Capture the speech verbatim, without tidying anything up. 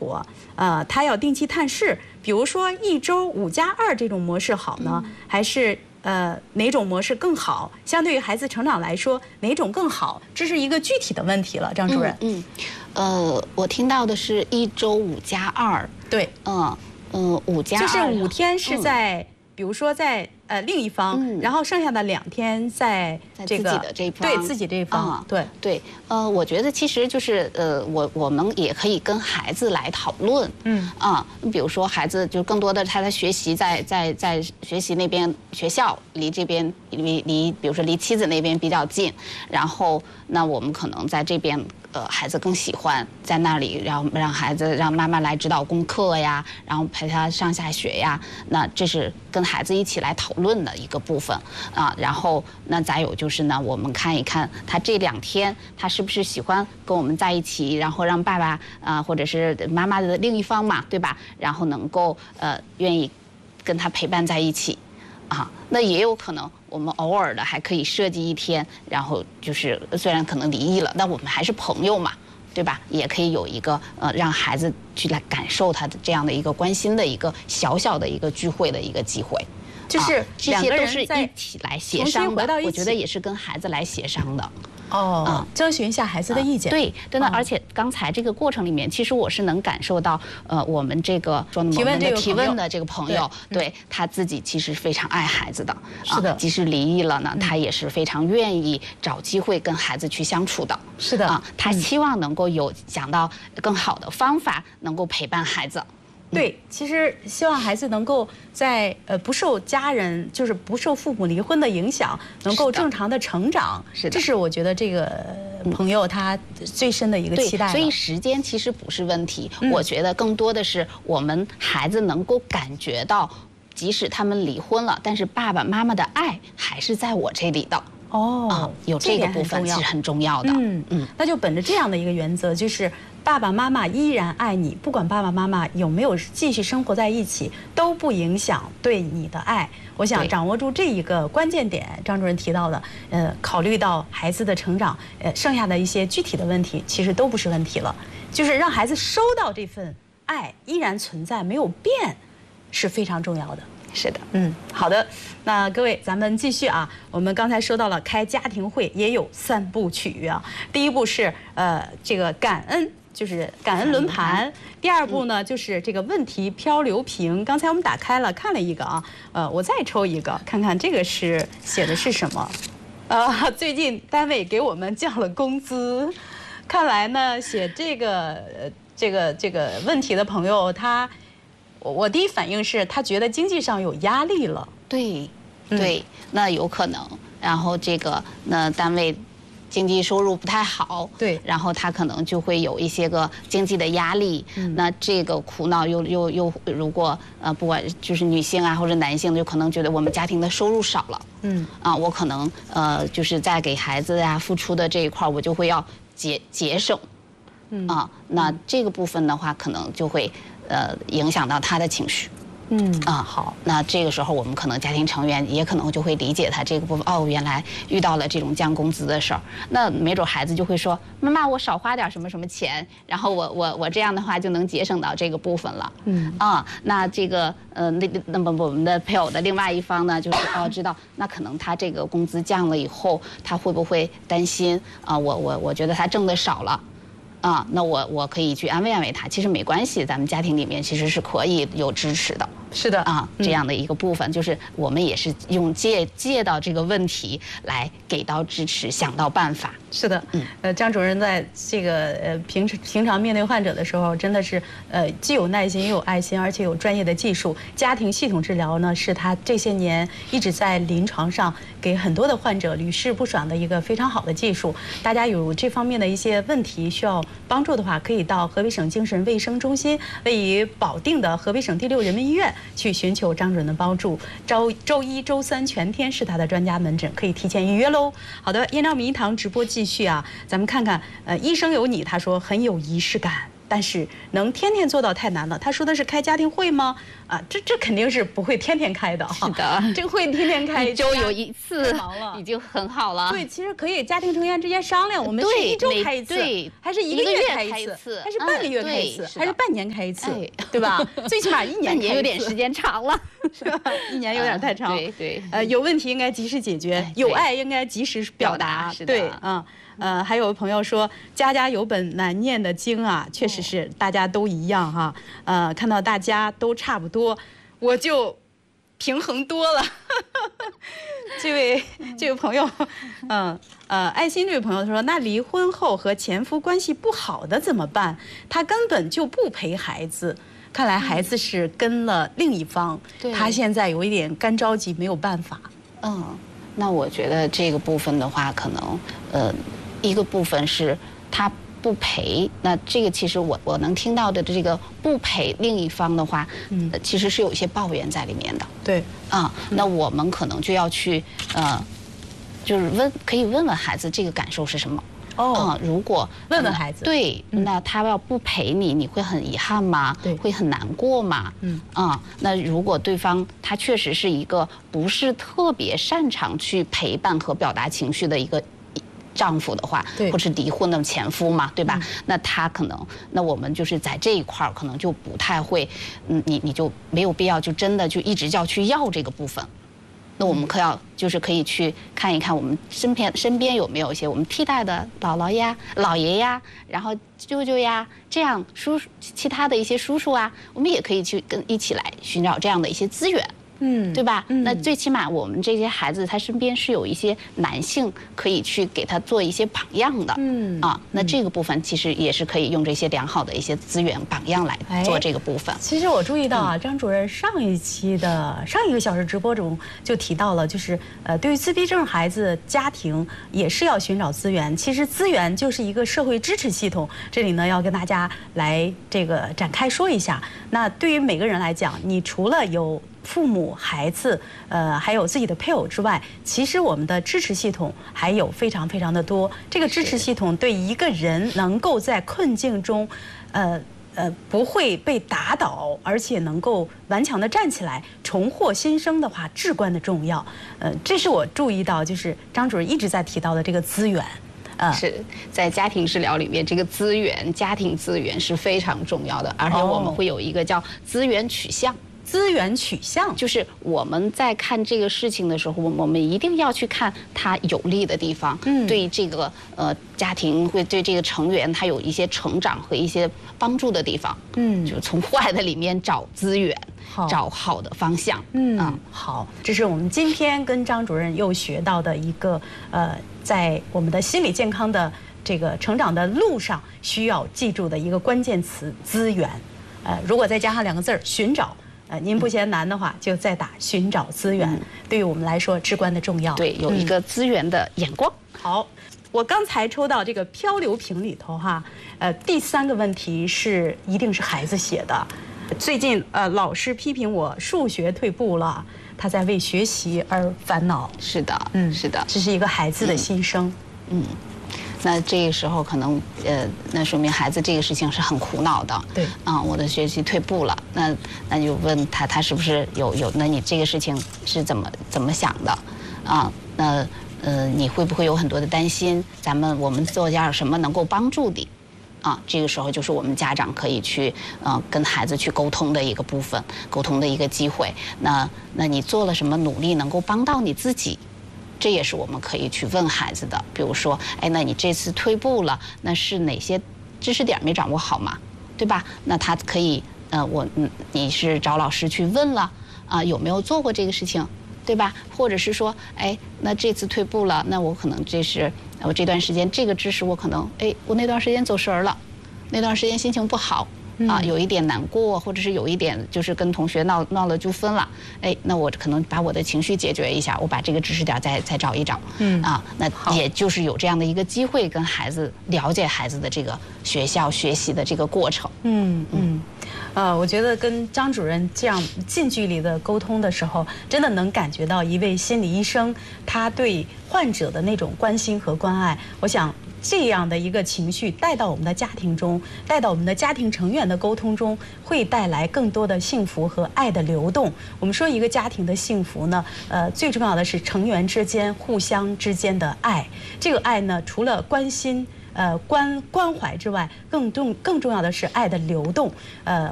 活，呃，他要定期探视，比如说一周五加二这种模式好呢，嗯、还是呃哪种模式更好？相对于孩子成长来说，哪种更好？这是一个具体的问题了，张主任。 嗯，嗯呃，我听到的是一周五加二， 对， 嗯嗯，五加二就是五天是在。嗯比如说在呃另一方，嗯、然后剩下的两天在这个在自己的这一方， 对自己这一方， 啊、 对对，呃，我觉得其实就是呃，我我们也可以跟孩子来讨论，嗯啊，比如说孩子就更多的他的学习在在在学习那边学校离这边离离，比如说离妻子那边比较近，然后那我们可能在这边。呃，孩子更喜欢在那里，然后让孩子让妈妈来指导功课呀，然后陪他上下学呀。那这是跟孩子一起来讨论的一个部分啊。然后那再有就是呢，我们看一看他这两天他是不是喜欢跟我们在一起，然后让爸爸啊、呃、或者是妈妈的另一方嘛，对吧？然后能够呃愿意跟他陪伴在一起。啊，那也有可能，我们偶尔的还可以设计一天，然后就是虽然可能离异了，但我们还是朋友嘛，对吧？也可以有一个呃，让孩子去来感受他的这样的一个关心的一个小小的一个聚会的一个机会， 就是啊、这些都是一起来协商的，我觉得也是跟孩子来协商的。 哦，嗯，征询一下孩子的意见。 呃、对，真的，而且刚才这个过程里面，其实我是能感受到，呃，我们这个说提问这个提问的这个朋友，对, 对他自己其实非常爱孩子的， 是的， 啊、即使离异了呢，他也是非常愿意找机会跟孩子去相处的。 是的， 啊，他希望能够有想到更好的方法，能够陪伴孩子。 对，其实希望孩子能够在呃不受家人，就是不受父母离婚的影响，能够正常的成长。 是的， 这是我觉得这个朋友他最深的一个期待。 所以时间其实不是问题，嗯、我觉得更多的是我们孩子能够感觉到，即使他们离婚了，但是爸爸妈妈的爱还是在我这里的。 哦、 啊，有这个部分是很重要的。 嗯嗯，那就本着这样的一个原则，就是爸爸妈妈依然爱你，不管爸爸妈妈有没有继续生活在一起，都不影响对你的爱。我想掌握住这一个关键点，张主任提到的，呃，考虑到孩子的成长，呃，剩下的一些具体的问题，其实都不是问题了。就是让孩子收到这份爱依然存在，没有变，是非常重要的。 是的， 嗯，好的，那各位，咱们继续啊。我们刚才说到了开家庭会，也有三部曲啊。第一步是呃这个感恩，就是感恩轮盘。第二步呢，就是这个问题漂流瓶。刚才我们打开了看了一个啊，呃，我再抽一个，看看这个是写的是什么。呃，最近单位给我们降了工资，看来呢，写这个呃这个这个问题的朋友他。我第一反应是他觉得经济上有压力了， 对，对，嗯、那有可能。然后这个那单位经济收入不太好， 对， 然后他可能就会有一些个经济的压力。嗯、那这个苦恼又又又如果呃不管就是女性啊或者男性，就可能觉得我们家庭的收入少了，嗯啊，我可能呃就是在给孩子呀、啊、付出的这一块，我就会要节节省，嗯啊，那这个部分的话，可能就会。呃，影响到他的情绪， 嗯啊，好，那这个时候我们可能家庭成员也可能就会理解他这个部分。哦，原来遇到了这种降工资的事儿，那没准孩子就会说：“妈妈，我少花点什么什么钱，然后我我我这样的话就能节省到这个部分了。”嗯啊，那这个呃，那那么我们的配偶的另外一方呢，就是哦，知道那可能他这个工资降了以后，他会不会担心啊？我我我觉得他挣的少了。啊，那我我可以去安慰安慰他，其实没关系，咱们家庭里面其实是可以有支持的。 是的啊，这样的一个部分，就是我们也是用借借到这个问题来给到支持，想到办法。 是的，嗯，呃，张主任在这个呃平时平常面对患者的时候，真的是呃既有耐心又有爱心，而且有专业的技术。家庭系统治疗呢，是他这些年一直在临床上给很多的患者屡试不爽的一个非常好的技术。大家有这方面的一些问题需要帮助的话，可以到河北省精神卫生中心位于保定的河北省第六人民医院去寻求张主任的帮助。周周一、周三全天是他的专家门诊，可以提前预约喽。好的，燕赵名医堂直播继续啊，咱们看看，呃，医生有你，他说很有仪式感。 但是能天天做到太难了。他说的是开家庭会吗？啊，这这肯定是不会天天开的。 是的， 这个会天天开， 一周有一次， 忙了已经很好了。 对，其实可以家庭成员之间商量，我们是一周开一次，还是一个月开一次，还是半个月开一次，还是半年开一次，对吧？最起码一年开一次。 有点时间长了， 是吧？一年有点太长。 对对。 呃，有问题应该及时解决，有爱应该及时表达。对，嗯。呃，还有朋友说家家有本难念的经啊，确实是大家都一样哈。呃，看到大家都差不多，我就平衡多了。这位这位朋友，嗯呃，爱心这位朋友说，那离婚后和前夫关系不好的怎么办？他根本就不陪孩子，看来孩子是跟了另一方，嗯、他现在有一点干着急，没有办法。 嗯，那我觉得这个部分的话，可能呃。一个部分是他不陪，那这个其实我我能听到的这个不陪另一方的话，嗯，其实是有一些抱怨在里面的。 对， 啊，那我们可能就要去呃，就是问，可以问问孩子这个感受是什么。 哦， 嗯，如果问问孩子， 对，那他要不陪你，你会很遗憾吗？ 对， 会很难过吗？嗯，啊，那如果对方他确实是一个不是特别擅长去陪伴和表达情绪的一个丈夫的话，或是离婚的前夫嘛，对吧？嗯、那他可能，那我们就是在这一块儿可能就不太会，嗯，你你就没有必要就真的就一直要去要这个部分。那我们可要就是可以去看一看我们身边身边有没有一些我们替代的姥姥呀、姥爷呀，然后舅舅呀，这样叔其他的一些叔叔啊，我们也可以去跟一起来寻找这样的一些资源。嗯，对吧？嗯、那最起码我们这些孩子，他身边是有一些男性可以去给他做一些榜样的。嗯啊，那这个部分其实也是可以用这些良好的一些资源榜样来做这个部分。 其实我注意到啊，张主任上一期的上一个小时直播中就提到了，就是呃，对于自闭症孩子家庭也是要寻找资源。其实资源就是一个社会支持系统。这里呢，要跟大家来这个展开说一下。那对于每个人来讲，你除了有父母、孩子，呃，还有自己的配偶之外，其实我们的支持系统还有非常非常的多。这个支持系统对一个人能够在困境中，呃呃，不会被打倒，而且能够顽强地站起来，重获新生的话，至关的重要。呃，这是我注意到，就是张主任一直在提到的这个资源。 呃、是在家庭治疗里面，这个资源、家庭资源是非常重要的，而且我们会有一个叫资源取向。 资源取向就是我们在看这个事情的时候，我们一定要去看它有利的地方，嗯，对这个呃家庭会对这个成员他有一些成长和一些帮助的地方，嗯，就是从坏的里面找资源，好找好的方向， 嗯，嗯好，这是我们今天跟张主任又学到的一个呃，在我们的心理健康的这个成长的路上需要记住的一个关键词——资源。呃，如果再加上两个字儿“寻找”。呃，您不嫌难的话，就再打寻找资源，嗯、对于我们来说至关的重要。 对，有一个资源的眼光。 嗯、好，我刚才抽到这个漂流瓶里头哈，呃，第三个问题是一定是孩子写的。最近呃，老师批评我数学退步了，他在为学习而烦恼。 是的，嗯，是的， 这是一个孩子的心声。嗯。嗯那这个时候可能呃，那说明孩子这个事情是很苦恼的。 对啊，我的学习退步了，那那就问他，他是不是有有？那你这个事情是怎么怎么想的？啊，那呃，你会不会有很多的担心？咱们我们做点什么能够帮助你？啊，这个时候就是我们家长可以去呃跟孩子去沟通的一个部分，沟通的一个机会。那那你做了什么努力能够帮到你自己？这也是我们可以去问孩子的，比如说，哎，那你这次退步了，那是哪些知识点没掌握好嘛，对吧？那他可以，呃，我嗯，你是找老师去问了啊、呃，有没有做过这个事情，对吧？或者是说，哎，那这次退步了，那我可能这是我这段时间这个知识我可能，哎，我那段时间走神儿了，那段时间心情不好。啊，有一点难过，或者是有一点就是跟同学闹闹了纠纷了，哎，那我可能把我的情绪解决一下，我把这个知识点再再找一找，嗯啊，那也就是有这样的一个机会跟孩子了解孩子的这个学校学习的这个过程， 嗯嗯，呃，我觉得跟张主任这样近距离的沟通的时候，真的能感觉到一位心理医生他对患者的那种关心和关爱，我想。 这样的一个情绪带到我们的家庭中，带到我们的家庭成员的沟通中，会带来更多的幸福和爱的流动。我们说一个家庭的幸福呢，呃，最重要的是成员之间互相之间的爱。这个爱呢，除了关心、呃关关怀之外，更重更重要的是爱的流动。呃。